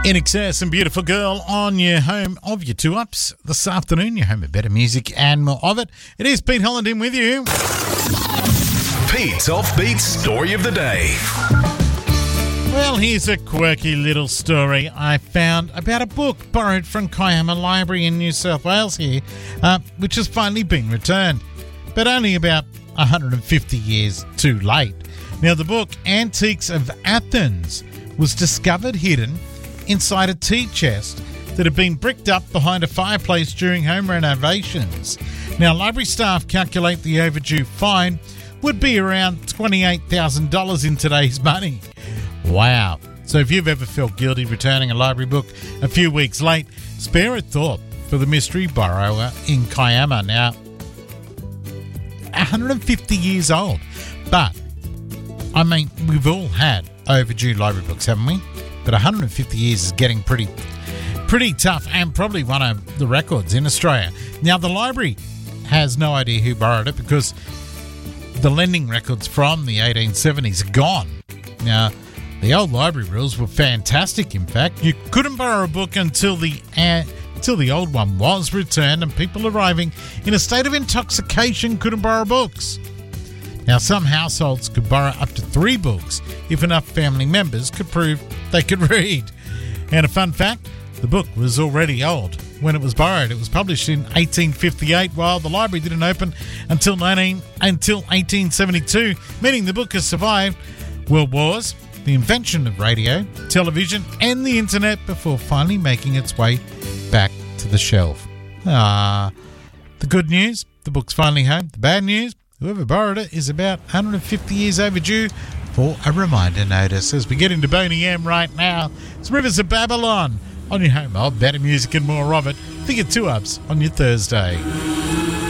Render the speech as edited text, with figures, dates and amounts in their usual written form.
In Excess and Beautiful Girl on your home of your 2-ups this afternoon, your home of better music and more of it. It is Pete Holland in with you. Pete's Offbeat Story of the Day. Well, here's a quirky little story I found about a book borrowed from Kiama Library in New South Wales here, which has finally been returned, but only about 150 years too late. Now, the book, Antiques of Athens, was discovered hidden inside a tea chest that had been bricked up behind a fireplace during home renovations. Now, library staff calculate the overdue fine would be around $28,000 in today's money. Wow. So if you've ever felt guilty returning a library book a few weeks late, spare a thought for the mystery borrower in Kiama. Now, 150 years old. But, I mean, we've all had overdue library books, haven't we? But 150 years is getting pretty tough, and probably one of the records in Australia. Now, the library has no idea who borrowed it because the lending records from the 1870s are gone. Now, the old library rules were fantastic, in fact. You couldn't borrow a book until the old one was returned, and people arriving in a state of intoxication couldn't borrow books. Now, some households could borrow up to 3 books if enough family members could prove they could read. And a fun fact, the book was already old when it was borrowed. It was published in 1858, while the library didn't open until 1872, meaning the book has survived world wars, the invention of radio, television, and the internet before finally making its way back to the shelf. The good news, the book's finally home. The bad news, whoever borrowed it is about 150 years overdue for a reminder notice. As we get into Boney M right now, it's Rivers of Babylon on your home of better music and more of it for your 2-ups on your Thursday.